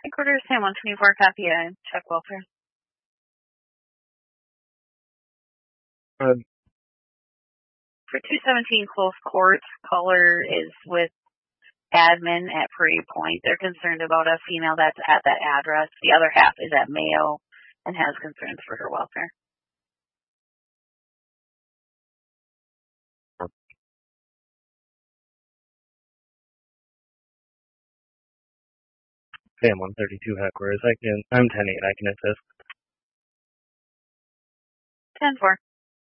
Headquarters, Sam 124, copy, check welfare. For 217 Close Court, caller is with admin at Prairie Point. They're concerned about a female that's at that address. The other half is at Mayo and has concerns for her welfare. Sam 132 headquarters. I'm 10-8. I can assist. 10-4.